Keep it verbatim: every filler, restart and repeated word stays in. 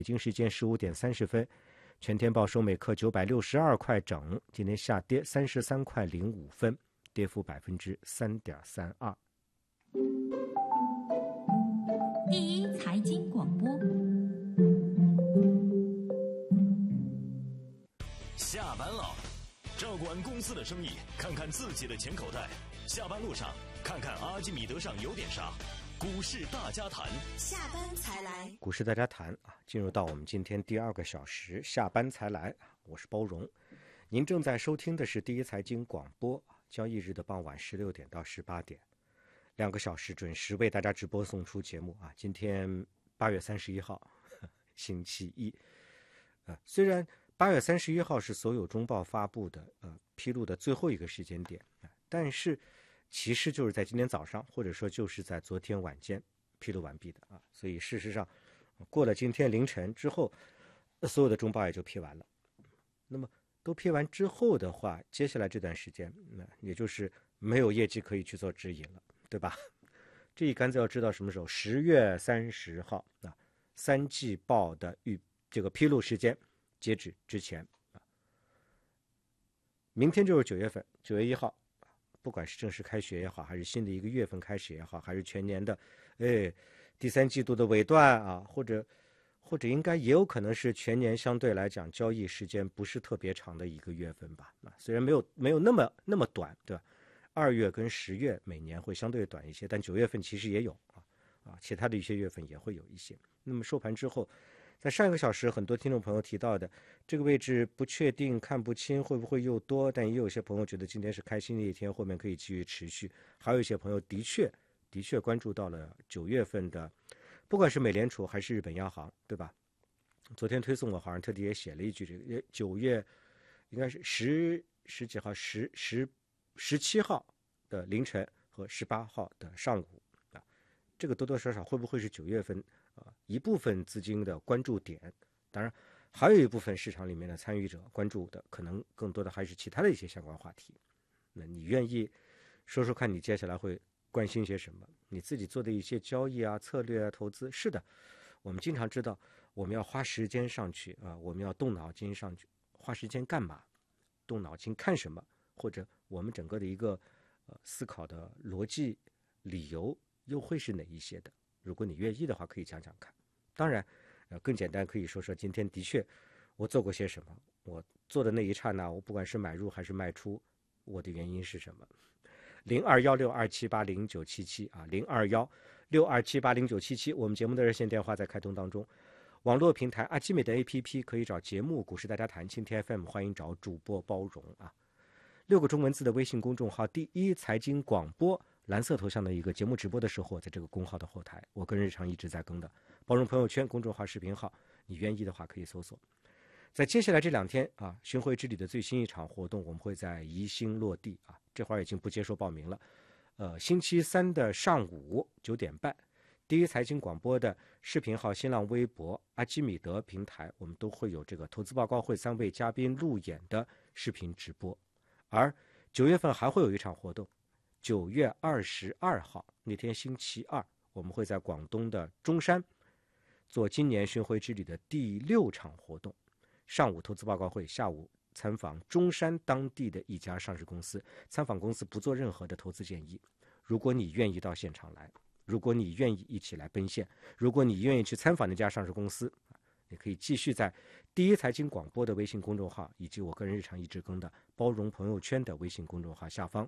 北京时间十五点三十分，全天报收每克九百六十二块整，今天下跌三十三块零五分，跌幅百分之三点三二。 第一财经广播， 下班了，照顾完公司的生意，看看自己的钱口袋。下班路上，看看阿基米德上有点啥。股市大家谈， 下班才来。 股市大家谈啊，进入到我们今天第二个小时，下班才来。我是包荣，您正在收听的是第一财经广播，交易日的傍晚十六点到十八点，两个小时准时为大家直播送出节目啊。今天八月三十一号，星期一。呃，虽然八月三十一号是所有中报发布的呃披露的最后一个时间点，呃、但是其实就是在今天早上，或者说就是在昨天晚间披露完毕的啊。所以事实上，过了今天凌晨之后，所有的中报也就批完了。那么都批完之后的话，接下来这段时间，那也就是没有业绩可以去做指引了，对吧？这一竿子要知道什么时候？十月三十号啊，三季报的预这个披露时间截止之前啊。明天就是九月份，九月一号。不管是正式开学也好，还是新的一个月份开始也好，还是全年的，哎，第三季度的尾段啊，或者或者应该也有可能是全年相对来讲交易时间不是特别长的一个月份吧。啊，虽然没有没有那么那么短，对吧？二月跟十月每年会相对短一些，但九月份其实也有啊啊，其他的一些月份也会有一些。那么收盘之后，在上一个小时，很多听众朋友提到的这个位置不确定、看不清会不会又多，但也有些朋友觉得今天是开心的一天，后面可以继续持续。还有一些朋友的确的确关注到了九月份的，不管是美联储还是日本央行，对吧？昨天推送我好像特地也写了一句，这个九月应该是十十几号、十十十七号的凌晨和十八号的上午啊，这个多多少少会不会是九月份？呃，一部分资金的关注点，当然还有一部分市场里面的参与者关注的，可能更多的还是其他的一些相关话题。那你愿意说说看你接下来会关心些什么？你自己做的一些交易啊、策略啊、投资？是的，我们经常知道我们要花时间上去啊、呃，我们要动脑筋上去，花时间干嘛？动脑筋看什么？或者我们整个的一个呃思考的逻辑理由又会是哪一些的？如果你愿意的话，可以讲讲看。当然，呃，更简单可以说说今天的确我做过些什么，我做的那一刹那，我不管是买入还是卖出，我的原因是什么？零二幺六二七八零九七七啊，零二幺六二七八零九七七，我们节目的热线电话在开通当中。网络平台阿基美的 A P P 可以找节目《股市大家谈》，蜻蜓 F M 欢迎找主播包容啊。六个中文字的微信公众号第一财经广播。蓝色头像的一个节目直播的时候，在这个公号的后台，我跟日常一直在更的包容朋友圈公众号视频号，你愿意的话可以搜索。在接下来这两天啊，巡回之旅的最新一场活动，我们会在宜兴落地啊，这会儿已经不接受报名了。呃，星期三的上午九点半，第一财经广播的视频号、新浪微博、阿基米德平台，我们都会有这个投资报告会三位嘉宾路演的视频直播。而九月份还会有一场活动。九月二十二号那天星期二，我们会在广东的中山做今年巡回之旅的第六场活动。上午投资报告会，下午参访中山当地的一家上市公司。参访公司不做任何的投资建议。如果你愿意到现场来，如果你愿意一起来奔现，如果你愿意去参访那家上市公司，你可以继续在第一财经广播的微信公众号以及我个人日常一直更的包容朋友圈的微信公众号下方